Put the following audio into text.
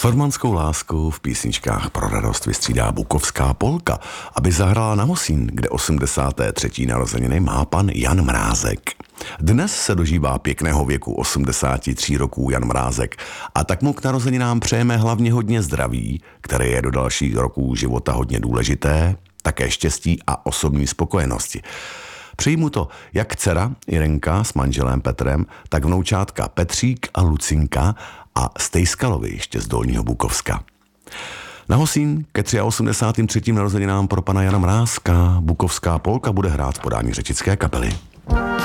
Frontmanskou lásku v písničkách pro radost vystřídá bukovská polka, aby zahrála na Mosín, kde 83. narozeniny má pan Jan Mrázek. Dnes se dožívá pěkného věku 83 roků Jan Mrázek a tak mu k narozeninám přejeme hlavně hodně zdraví, které je do dalších roků života hodně důležité, také štěstí a osobní spokojenosti. Přeji mu to jak dcera Irenka s manželem Petrem, tak vnoučátka Petřík a Lucinka a Stejskalovi ještě z Dolního Bukovska. Na Hosín ke 83. narozeninám pro pana Jana Mrázka bukovská polka bude hrát v podání řečické kapely.